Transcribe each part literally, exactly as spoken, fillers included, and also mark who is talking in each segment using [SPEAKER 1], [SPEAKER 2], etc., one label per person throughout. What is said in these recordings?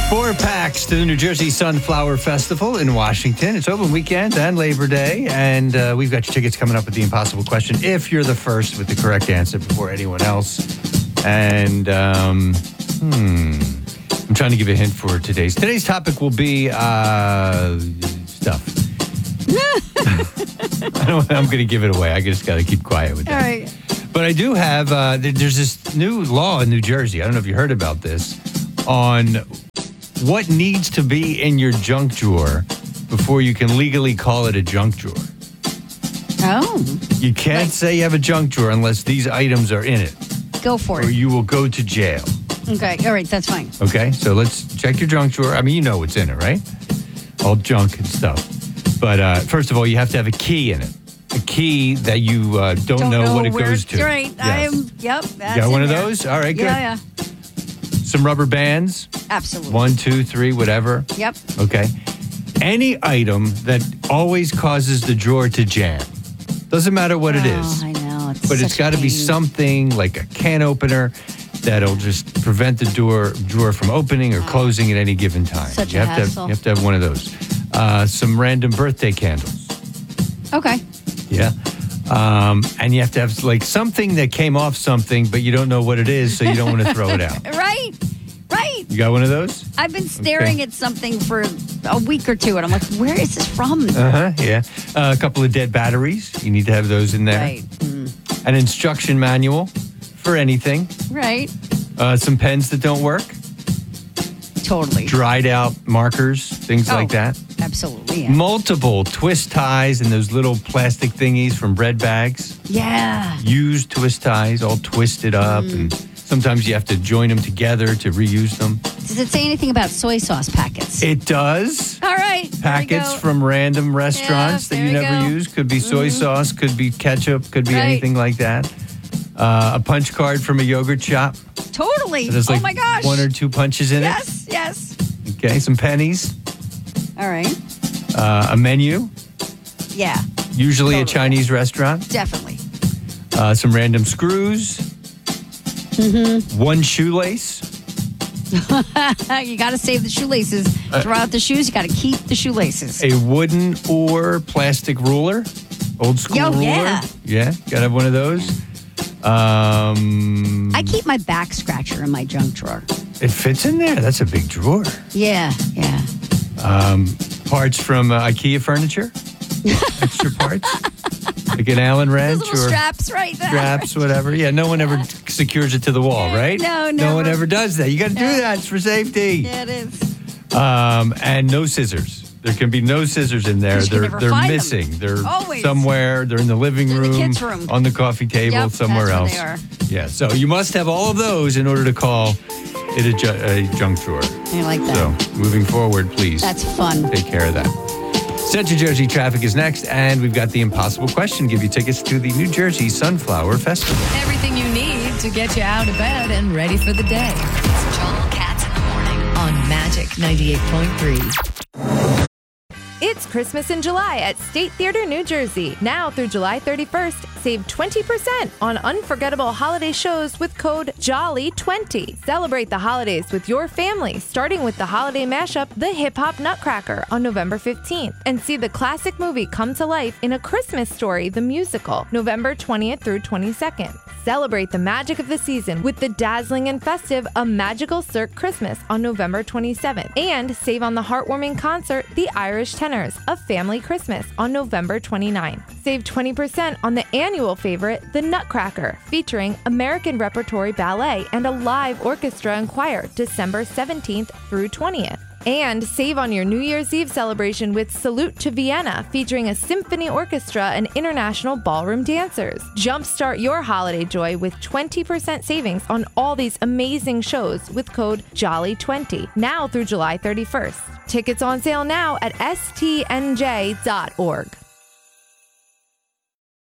[SPEAKER 1] Four packs to the New Jersey Sunflower Festival in Washington. It's open weekend and Labor Day, and uh, we've got your tickets coming up with the impossible question. If you're the first with the correct answer before anyone else. And, um, hmm, I'm trying to give you a hint for today's. Today's topic will be uh, stuff. I don't, I'm going to give it away. I just got to keep quiet with that.
[SPEAKER 2] All right.
[SPEAKER 1] But I do have, uh, there's this new law in New Jersey. I don't know if you heard about this, on what needs to be in your junk drawer before you can legally call it a junk drawer.
[SPEAKER 2] Oh.
[SPEAKER 1] You can't
[SPEAKER 2] Like-
[SPEAKER 1] say you have a junk drawer unless these items are in it,
[SPEAKER 2] Go for
[SPEAKER 1] or
[SPEAKER 2] it.
[SPEAKER 1] you will go to jail.
[SPEAKER 2] Okay. All right. That's fine.
[SPEAKER 1] Okay, so let's check your junk drawer. I mean, you know what's in it, right? All junk and stuff. But uh, first of all, you have to have a key in it. A key that you uh, don't,
[SPEAKER 2] Don't
[SPEAKER 1] know,
[SPEAKER 2] know
[SPEAKER 1] what it
[SPEAKER 2] where-
[SPEAKER 1] goes to.
[SPEAKER 2] You're right.
[SPEAKER 1] Yes.
[SPEAKER 2] I'm, yep. That's
[SPEAKER 1] You got one
[SPEAKER 2] in
[SPEAKER 1] of
[SPEAKER 2] there.
[SPEAKER 1] those? All right, good.
[SPEAKER 2] Yeah, yeah.
[SPEAKER 1] Some rubber bands.
[SPEAKER 2] Absolutely.
[SPEAKER 1] One, two, three, whatever.
[SPEAKER 2] Yep.
[SPEAKER 1] Okay. Any item that always causes the drawer to jam. Doesn't matter what it is.
[SPEAKER 2] Oh, I know. It's
[SPEAKER 1] But it's
[SPEAKER 2] such
[SPEAKER 1] got to
[SPEAKER 2] a
[SPEAKER 1] be
[SPEAKER 2] pain.
[SPEAKER 1] something like a can opener that'll just prevent the door drawer from opening or closing at any given time.
[SPEAKER 2] Such
[SPEAKER 1] you
[SPEAKER 2] a
[SPEAKER 1] have to
[SPEAKER 2] hassle.
[SPEAKER 1] have, you have to have one of those. Uh, some random birthday candles.
[SPEAKER 2] Okay.
[SPEAKER 1] Yeah. Um, and you have to have like something that came off something, but you don't know what it is, so you don't want to throw it out.
[SPEAKER 2] Right. Right.
[SPEAKER 1] You got one of those?
[SPEAKER 2] I've been staring
[SPEAKER 1] Okay.
[SPEAKER 2] at something for a week or two, and I'm like, where is this from?
[SPEAKER 1] Uh huh. Yeah. Uh, a couple of dead batteries. You need to have those in there.
[SPEAKER 2] Right. Mm.
[SPEAKER 1] An instruction manual for anything.
[SPEAKER 2] Right.
[SPEAKER 1] Uh, some pens that don't work.
[SPEAKER 2] Totally.
[SPEAKER 1] Dried out markers, things
[SPEAKER 2] Oh.
[SPEAKER 1] like that.
[SPEAKER 2] Absolutely. Yeah.
[SPEAKER 1] Multiple twist ties and those little plastic thingies from bread bags.
[SPEAKER 2] yeah.
[SPEAKER 1] Used twist ties, all twisted up,
[SPEAKER 2] Mm.
[SPEAKER 1] and sometimes you have to join them together to reuse them.
[SPEAKER 2] Does it say anything about soy sauce packets?
[SPEAKER 1] It does.
[SPEAKER 2] All right. there we
[SPEAKER 1] Packets
[SPEAKER 2] go.
[SPEAKER 1] from random restaurants
[SPEAKER 2] Yeah,
[SPEAKER 1] that you
[SPEAKER 2] there we
[SPEAKER 1] never
[SPEAKER 2] go.
[SPEAKER 1] use. Could be soy
[SPEAKER 2] Mhm.
[SPEAKER 1] sauce, could be ketchup, could be
[SPEAKER 2] Right.
[SPEAKER 1] anything like that. Uh, a punch card from a yogurt shop.
[SPEAKER 2] Totally.
[SPEAKER 1] There's like
[SPEAKER 2] oh my gosh.
[SPEAKER 1] one or two punches in
[SPEAKER 2] yes. Yes.
[SPEAKER 1] it. Okay, some pennies.
[SPEAKER 2] All right.
[SPEAKER 1] Uh, a menu,
[SPEAKER 2] Yeah.
[SPEAKER 1] usually a
[SPEAKER 2] Totally.
[SPEAKER 1] Chinese restaurant.
[SPEAKER 2] Definitely.
[SPEAKER 1] Uh, some random screws.
[SPEAKER 2] Mm-hmm.
[SPEAKER 1] One shoelace.
[SPEAKER 2] You got to save the shoelaces. Throw out the shoes. You got to keep the shoelaces.
[SPEAKER 1] A wooden or plastic ruler. Old school
[SPEAKER 2] Yo,
[SPEAKER 1] ruler.
[SPEAKER 2] yeah.
[SPEAKER 1] Yeah, gotta have one of those. Um,
[SPEAKER 2] I keep my back scratcher in my junk drawer.
[SPEAKER 1] It fits in there. That's a big drawer.
[SPEAKER 2] Yeah. Yeah.
[SPEAKER 1] Um, parts from uh, IKEA furniture. Extra parts. Like an Allen wrench
[SPEAKER 2] Those little
[SPEAKER 1] or
[SPEAKER 2] straps right there.
[SPEAKER 1] straps, whatever. Yeah, no one ever secures it to the wall, right?
[SPEAKER 2] No,
[SPEAKER 1] No one
[SPEAKER 2] never.
[SPEAKER 1] ever does that. You got to do
[SPEAKER 2] Yeah.
[SPEAKER 1] that. It's for safety.
[SPEAKER 2] Yeah, it is.
[SPEAKER 1] Um, and no scissors. There can be no scissors in there.
[SPEAKER 2] Because you can
[SPEAKER 1] They're
[SPEAKER 2] never
[SPEAKER 1] they're
[SPEAKER 2] find them.
[SPEAKER 1] missing. They're
[SPEAKER 2] Always.
[SPEAKER 1] somewhere. They're in the living
[SPEAKER 2] They're in
[SPEAKER 1] room,
[SPEAKER 2] the kids' room.
[SPEAKER 1] on the coffee table,
[SPEAKER 2] Yep,
[SPEAKER 1] somewhere
[SPEAKER 2] that's
[SPEAKER 1] else.
[SPEAKER 2] where they
[SPEAKER 1] Yeah. So you must have all of those in order to call it a, ju- a junk drawer.
[SPEAKER 2] I like that.
[SPEAKER 1] So moving forward, please
[SPEAKER 2] That's fun.
[SPEAKER 1] take care of that. Central Jersey traffic is next, and we've got the impossible question. Give you tickets to the New Jersey Sunflower Festival.
[SPEAKER 3] Everything you need to get you out of bed and ready for the day. It's Joel Katz in the morning on Magic ninety-eight point three.
[SPEAKER 4] It's Christmas in July at State Theater, New Jersey. Now through July thirty-first, save twenty percent on unforgettable holiday shows with code Jolly twenty. Celebrate the holidays with your family, starting with the holiday mashup, The Hip Hop Nutcracker, on November fifteenth. And see the classic movie come to life in A Christmas Story, the musical, November twentieth through twenty-second. Celebrate the magic of the season with the dazzling and festive A Magical Cirque Christmas on November twenty-seventh. And save on the heartwarming concert, The Irish Tenors, A Family Christmas, on November twenty-ninth. Save twenty percent on the annual favorite, The Nutcracker, featuring American Repertory Ballet and a live orchestra and choir, December seventeenth through twentieth. And save on your New Year's Eve celebration with Salute to Vienna, featuring a symphony orchestra and international ballroom dancers. Jumpstart your holiday joy with twenty percent savings on all these amazing shows with code Jolly twenty, now through July thirty-first. Tickets on sale now at S T N J dot org.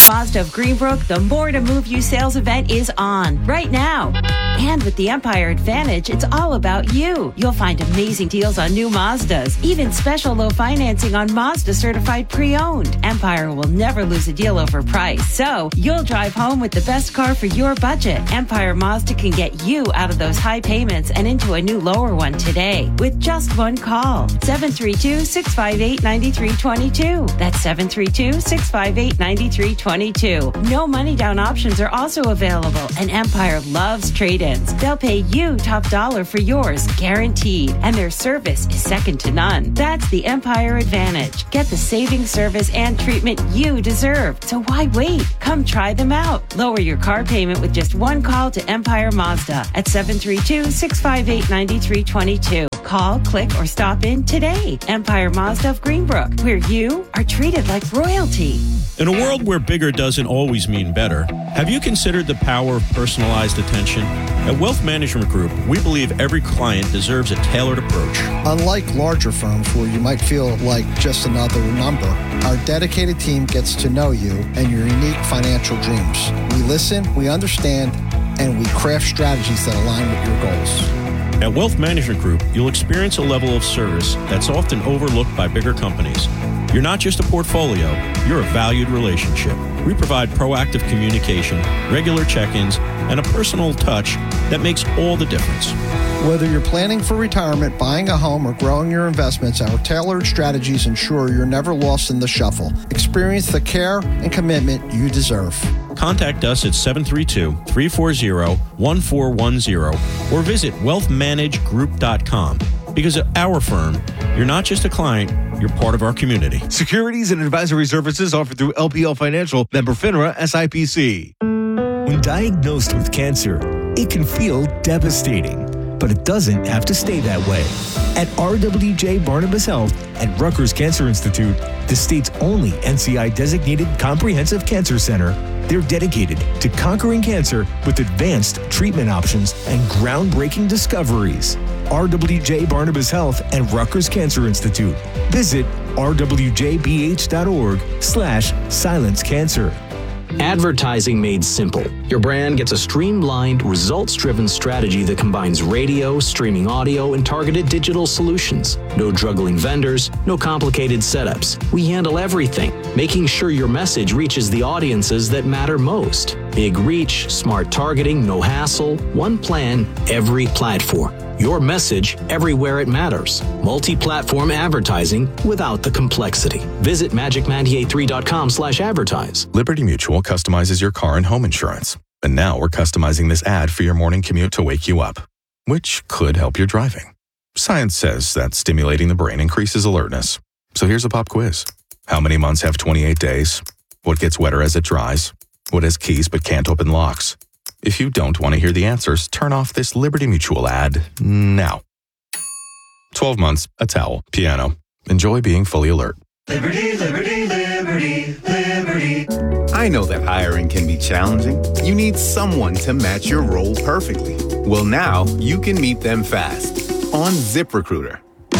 [SPEAKER 5] Mazda of Greenbrook, the More to Move You sales event is on right now. And with the Empire Advantage, it's all about you. You'll find amazing deals on new Mazdas, even special low financing on Mazda certified pre-owned. Empire will never lose a deal over price, so you'll drive home with the best car for your budget. Empire Mazda can get you out of those high payments and into a new lower one today with just one call. seven three two, six five eight, nine three two two. That's seven three two, six five eight, nine three two two. No money down options are also available, and Empire loves trade-ins. They'll pay you top dollar for yours, guaranteed, and their service is second to none. That's the Empire Advantage. Get the saving service and treatment you deserve. So why wait? Come try them out. Lower your car payment with just one call to Empire Mazda at seven three two, six five eight, nine three two two. Call, click, or stop in today. Empire Mazda of Greenbrook, where you are treated like royalty.
[SPEAKER 6] In a world where bigger doesn't always mean better, have you considered the power of personalized attention? At Wealth Management Group, we believe every client deserves a tailored approach.
[SPEAKER 7] Unlike larger firms where you might feel like just another number, our dedicated team gets to know you and your unique financial dreams. We listen, we understand, and we craft strategies that align with your goals.
[SPEAKER 6] At Wealth Management Group, you'll experience a level of service that's often overlooked by bigger companies. You're not just a portfolio, you're a valued relationship. We provide proactive communication, regular check-ins, and a personal touch that makes all the difference.
[SPEAKER 7] Whether you're planning for retirement, buying a home, or growing your investments, our tailored strategies ensure you're never lost in the shuffle. Experience the care and commitment you deserve.
[SPEAKER 6] Contact us at seven three two, three four zero, one four one zero or visit wealth manage group dot com. Because at our firm, you're not just a client, you're part of our community.
[SPEAKER 8] Securities and advisory services offered through L P L Financial, member FINRA, S I P C.
[SPEAKER 9] When diagnosed with cancer, it can feel devastating, but it doesn't have to stay that way. At R W J Barnabas Health and Rutgers Cancer Institute, the state's only N C I-designated comprehensive cancer center, they're dedicated to conquering cancer with advanced treatment options and groundbreaking discoveries. R W J Barnabas Health and Rutgers Cancer Institute. Visit r w j b h dot org slash silence cancer.
[SPEAKER 10] Advertising made simple. Your brand gets a streamlined, results-driven strategy that combines radio, streaming audio, and targeted digital solutions. No juggling vendors, no complicated setups. We handle everything, making sure your message reaches the audiences that matter most. Big reach, smart targeting, no hassle, one plan, every platform. Your message everywhere it matters. Multi-platform advertising without the complexity. Visit magic nine eight three dot com slash advertise.
[SPEAKER 11] Liberty Mutual customizes your car and home insurance. And now we're customizing this ad for your morning commute to wake you up, which could help your driving. Science says that stimulating the brain increases alertness. So here's a pop quiz. How many months have twenty-eight days? What gets wetter as it dries? What has keys but can't open locks? If you don't want to hear the answers, turn off this Liberty Mutual ad now. twelve months, a towel, piano. Enjoy being fully alert.
[SPEAKER 12] Liberty, liberty, liberty, liberty. I know that hiring can be challenging. You need someone to match your role perfectly. Well, now you can meet them fast on ZipRecruiter.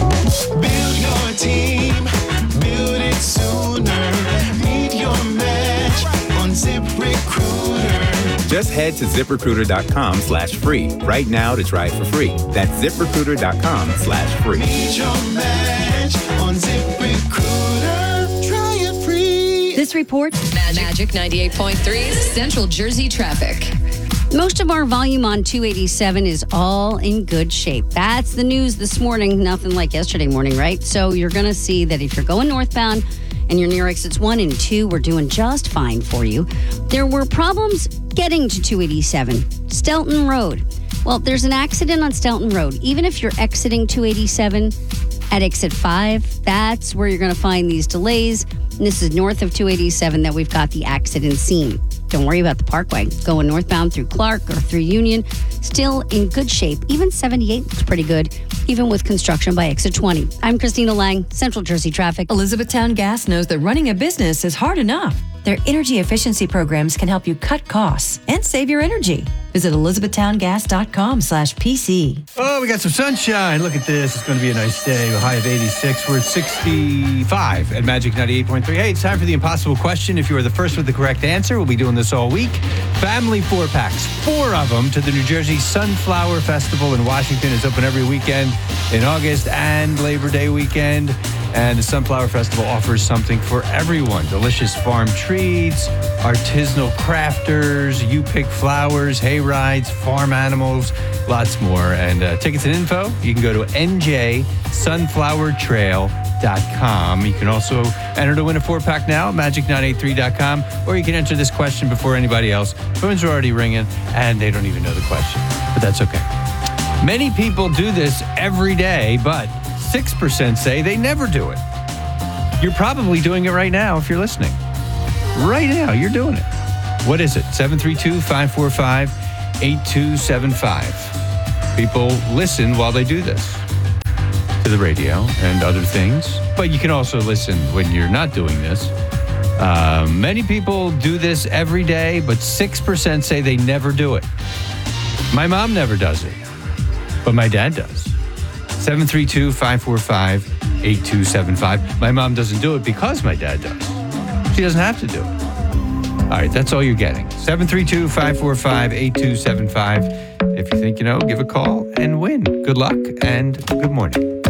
[SPEAKER 13] Build your team, build it sooner. Meet your match on ZipRecruiter.
[SPEAKER 12] Just head to ZipRecruiter.com slash free right now to try it for free. That's ZipRecruiter.com slash free.
[SPEAKER 13] Meet your match on ZipRecruiter. Try it free.
[SPEAKER 3] This report, Magic ninety-eight point three's Central Jersey traffic.
[SPEAKER 2] Most of our volume on two eighty-seven is all in good shape. That's the news this morning. Nothing like yesterday morning, right? So you're going to see that if you're going northbound and you're near exits one and two, we're doing just fine for you. There were problems getting to two eighty-seven, Stelton Road. Well, there's an accident on Stelton Road. Even if you're exiting two eighty-seven at exit five, that's where you're going to find these delays. And this is north of two eighty-seven that we've got the accident scene. Don't worry about the Parkway. Going northbound through Clark or through Union, still in good shape. Even seventy-eight looks pretty good, even with construction by exit twenty. I'm Christina Lang, Central Jersey Traffic.
[SPEAKER 3] Elizabethtown Gas knows that running a business is hard enough.
[SPEAKER 14] Their energy efficiency programs can help you cut costs and save your energy. Visit elizabethtowngas.com slash PC.
[SPEAKER 1] Oh, we got some sunshine. Look at this. It's going to be a nice day. A high of eighty-six. We're at sixty-five at Magic ninety-eight point three. Hey, it's time for the impossible question. If you are the first with the correct answer, we'll be doing this all week. Family four packs, four of them, to the New Jersey Sunflower Festival in Washington. It's open every weekend in August and Labor Day weekend. And the Sunflower Festival offers something for everyone. Delicious farm treats, artisanal crafters, you pick flowers, hay rides, farm animals, lots more. And uh, tickets and info, you can go to n j sunflower trail dot com. You can also enter to win a four-pack now at magic nine eight three dot com, or you can enter this question before anybody else. Phones are already ringing, and they don't even know the question, but that's okay. Many people do this every day, but six percent say they never do it. You're probably doing it right now if you're listening. Right now, you're doing it. What is it? seven three two, five four five, eight two seven five. People listen while they do this to the radio and other things, but you can also listen when you're not doing this. Uh, many people do this every day, but six percent say they never do it. My mom never does it, but my dad does. seven three two, five four five, eight two seven five. My mom doesn't do it because my dad does. She doesn't have to do it. All right, that's all you're getting. seven three two, five four five, eight two seven five. If you think you know, give a call and win. Good luck and good morning.